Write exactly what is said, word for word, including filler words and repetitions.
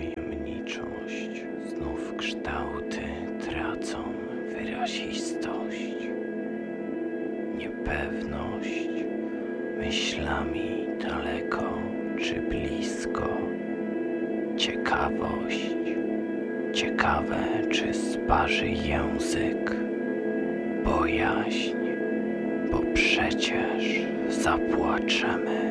tajemniczość, znów kształty tracą wyrazistość. Niepewność, myślami daleko czy blisko. Ciekawość, ciekawe czy sparzy język. Bojaźń, bo przecież zapłaczemy.